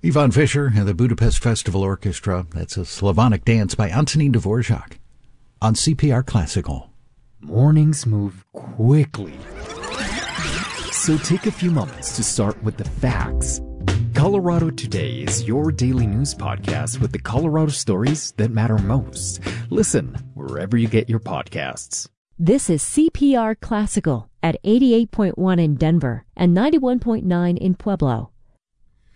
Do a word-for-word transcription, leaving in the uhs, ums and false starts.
Ivan Fischer and the Budapest Festival Orchestra. That's a Slavonic dance by Antonin Dvorak on C P R Classical. Mornings move quickly, so take a few moments to start with the facts. Colorado Today is your daily news podcast with the Colorado stories that matter most. Listen wherever you get your podcasts. This is C P R Classical at eighty-eight point one in Denver and ninety-one point nine in Pueblo.